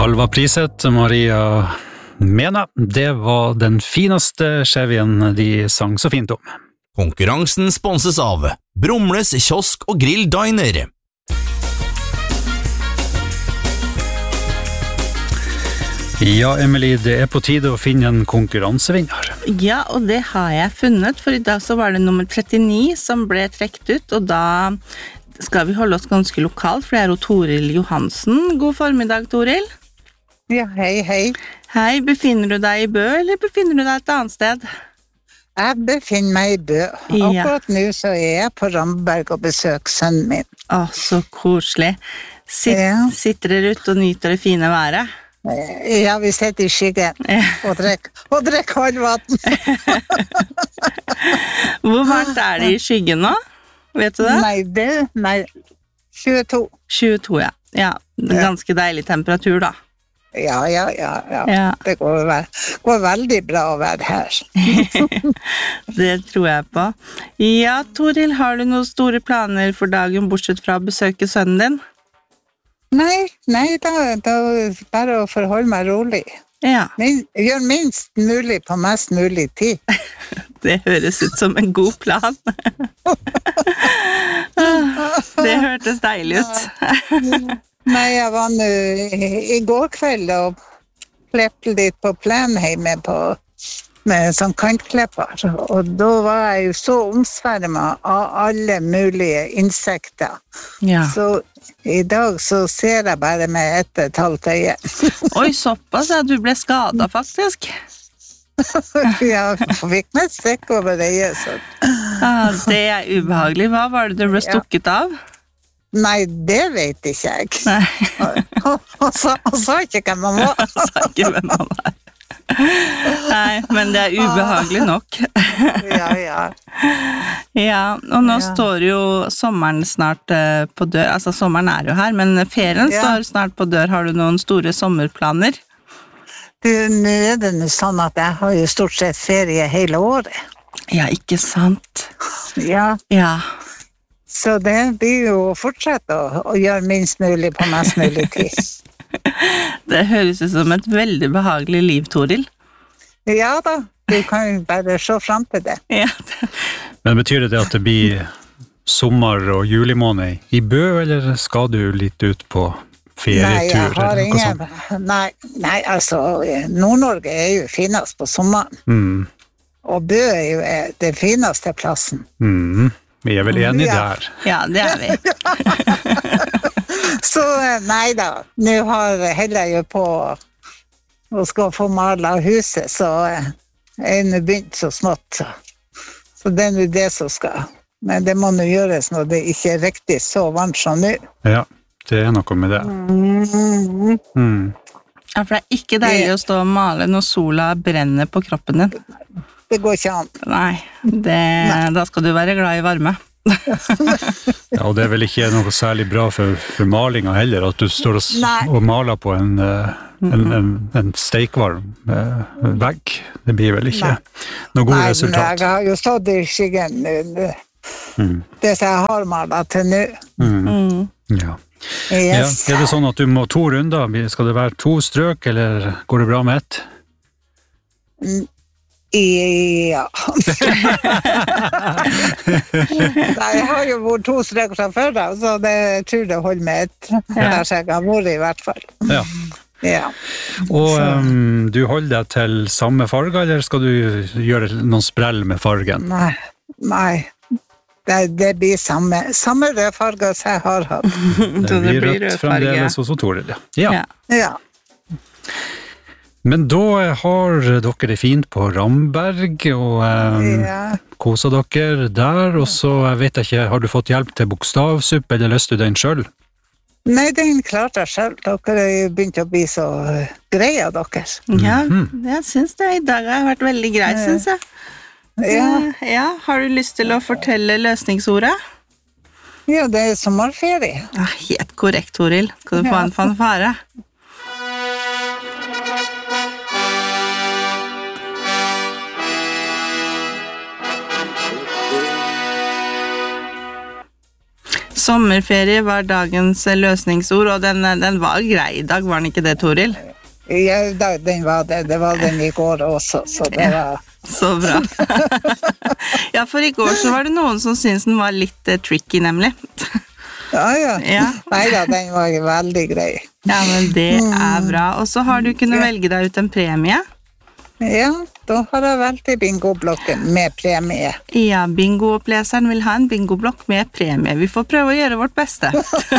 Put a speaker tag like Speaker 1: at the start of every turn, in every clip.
Speaker 1: Alva Priset, Maria Mena, det var den fineste skjevjen de sang så fint om.
Speaker 2: Konkurransen sponses av Brumles kiosk og grill diner.
Speaker 1: Ja, Emily, det er på tide å finne en konkurransevinner.
Speaker 3: Ja, og det har jeg funnet, for i dag så var det nummer 39 som ble trekt ut, og da skal vi holde oss ganske lokalt, for det er jo Toril Johansen. God formiddag, Toril.
Speaker 4: Ja, hei, hei.
Speaker 3: Hei, befinner du deg i Bø, eller befinner du deg et annet sted?
Speaker 4: Jeg befinner meg i Bø.
Speaker 3: Ja.
Speaker 4: Akkurat nå så er jeg på Ramberg og besøker sønnen min.
Speaker 3: Å, så koselig.
Speaker 4: Ja.
Speaker 3: Sitter dere ute og nyter det fine været?
Speaker 4: Ja, vi sitter i skyggen og drikker kaldvann.
Speaker 3: Hvor varmt er det i skyggen nå? Vet du det?
Speaker 4: Nei, 22.
Speaker 3: 22, ja. Ja, ganske deilig temperatur da.
Speaker 4: Ja.
Speaker 3: Ja.
Speaker 4: Det går veldig bra å være her.
Speaker 3: Det tror jeg på. Ja, Toril, har du noen store planer for dagen bortsett fra å besøke sønnen din?
Speaker 4: Nei, da bare å forholde meg rolig.
Speaker 3: Ja.
Speaker 4: Gjør minst mulig på mest mulig tid.
Speaker 3: Det høres ut som en god plan. Det hørtes deilig ut.
Speaker 4: Nei, jeg var nå i går kveld og klepte litt på plenheimet med sånn kantklepper, og da var jeg jo så omsvermet av alle mulige insekter.
Speaker 3: Ja.
Speaker 4: Så i dag så ser jeg bare med et halvt øye.
Speaker 3: Oi, såpass, ja, du ble skadet faktisk.
Speaker 4: Ja, jeg fikk meg strekk over øyet. Så.
Speaker 3: Det er ubehagelig. Hva var det du ble stukket av?
Speaker 4: Nei, det vet ikke jeg.
Speaker 3: Nei.
Speaker 4: Han sa ikke hvem han var.
Speaker 3: Han sa ikke hvem han var. Nei, men det er ubehagelig nok.
Speaker 4: Ja.
Speaker 3: Ja, og nå står jo sommeren snart på dør. Altså, sommeren er jo her, men ferien står snart på dør. Har du noen store sommerplaner?
Speaker 4: Nå er det sånn at jeg har jo stort sett ferie hele året.
Speaker 3: Ja, ikke sant?
Speaker 4: Ja.
Speaker 3: Ja.
Speaker 4: Så det blir jo å fortsette å gjøre minst mulig på mest mulig tid.
Speaker 3: Det høres ut som et veldig behagelig liv, Toril.
Speaker 4: Ja da, du kan jo bare se frem til det.
Speaker 3: Ja.
Speaker 1: Men betyr det at det blir sommer- og julimåned i Bø, eller skal du litt ut på ferietur?
Speaker 4: Nei, altså, Nord-Norge er jo finest på sommeren. Og Bø er jo det fineste plassen.
Speaker 1: Vi er vel enige der.
Speaker 3: Ja, det er vi.
Speaker 4: Så nei da, nå heller jeg jo på å skal få malet huset, så jeg er nå begynt så smått. Så det er nå det som skal. Men det må nå gjøres når det ikke er riktig så varmt som nå. Ja,
Speaker 1: det er noe med det.
Speaker 3: Ja, for det er ikke deilig å stå og male når sola brenner på kroppen din.
Speaker 4: Det går ikke an.
Speaker 3: Nei, da skal du være glad i varme.
Speaker 1: Ja, og det er vel ikke noe særlig bra for malinga heller, at du står og maler på en steikvarm vegg. Det blir vel ikke noe god resultat.
Speaker 4: Nei, jeg har jo stått i skyggen det som jeg har malet til nå.
Speaker 1: Ja. Ja, er det sånn at du må 2 runder? Skal det være 2 strøk, eller går det bra med 1?
Speaker 4: Ja. Nei, jeg har jo vært 2 streker fra før da, så jeg tror det holder med 1. Der så jeg har vært i hvert fall. Ja.
Speaker 1: Og du holder deg til samme farge, eller skal du gjøre noen sprell med fargen?
Speaker 4: Nei. Det blir samme rød farge som jeg har hatt.
Speaker 1: Det blir rødt fremdeles hos Toril, ja. Men da har dere det fint på Ramberg, og koser dere der, og så vet jeg ikke, har du fått hjelp til bokstavsuppe, eller løste du den selv?
Speaker 4: Nei, den klarte jeg selv. Dere har jo begynt å bli så greie av dere.
Speaker 3: Ja, jeg synes det i dag har vært veldig grei, synes jeg. Ja, har du lyst til å fortelle løsningsordet?
Speaker 4: Ja, det er sommerferie.
Speaker 3: Ja, helt korrekt, Toril. Skal du få en fanfare? Sommerferie var dagens løsningsord, og den var grei I dag, var den ikke det, Toril?
Speaker 4: Ja, den var det. Det var den I går også, så det var...
Speaker 3: Så bra. Ja, for I går så var det noen som syntes den var litt tricky, nemlig.
Speaker 4: Ja. Neida, den var veldig grei.
Speaker 3: Ja, men det bra. Og så har du kunnet velge deg ut en premie.
Speaker 4: Ja, da har jeg valgt bingoblokken med premie.
Speaker 3: Ja, bingooppleseren vil ha en bingoblokk med premie. Vi får prøve å gjøre vårt beste.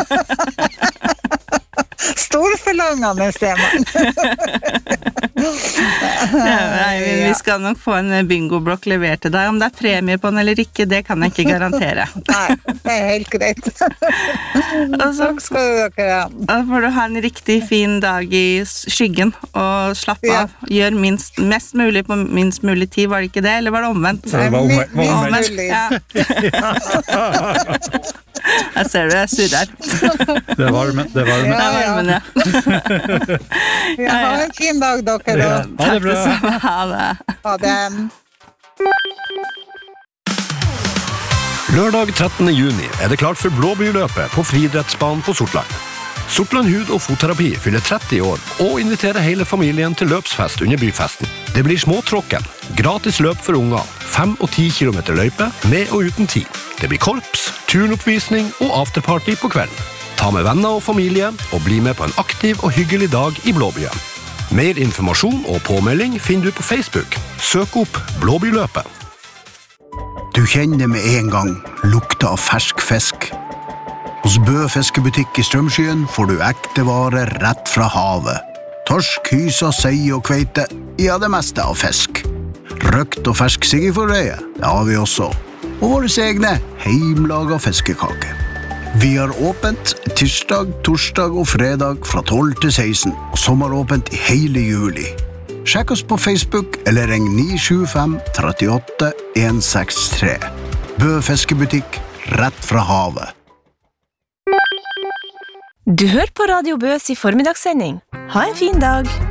Speaker 4: Storforlangende, ser man.
Speaker 3: Vi skal nok få en bingoblokk levert til deg. Om det premie på den eller ikke, det kan jeg ikke garantere.
Speaker 4: Nei, det helt greit. Takk skal dere ha.
Speaker 3: Da får du ha en riktig fin dag I skyggen, og slapp av. Gjør mest mulig på minst mulig tid, var det ikke det? Eller var det omvendt?
Speaker 1: Det var omvendt.
Speaker 3: Jeg ser du, jeg surrer.
Speaker 1: Det er varmen. Det er
Speaker 3: varmen, ja.
Speaker 4: Ha en fin dag, dere.
Speaker 1: Ha det bra.
Speaker 3: Ha det.
Speaker 4: Ha det.
Speaker 5: Lørdag 13. juni det klart for Blåbyløpet på friidrettsbanen på Sortland. Sortland hud- og fotterapi fyller 30 år og inviterer hele familien til løpsfest under byfesten. Det blir småtråkken, gratis løp for unger, 5 og 10 kilometer løype, med og uten tid. Det blir korps, turnoppvisning og afterparty på kvelden. Ta med venner og familie og bli med på en aktiv og hyggelig dag I Blåbyen. Mer informasjon og påmelding finner du på Facebook. Søk opp Blåbyløpet.
Speaker 6: Du kjenner med en gang lukta av fersk fisk. Hos Bø fiskebutikk I Strømskyen får du ekte varer rett fra havet. Torsk, hysa, sei og kveite, ja det meste av fisk. Røkt og fersk siggeforrøye, det har vi også. Og våre egne heimlaga fiskekake. Vi har åpent tirsdag, torsdag og fredag fra 12 til 16, og sommeråpent I hele juli. Sjekk oss på Facebook eller ring 975 38 163. Bø fiskebutikk, rett fra havet.
Speaker 7: Du hører på Radio Bøs I formiddagssending. Ha en fin dag!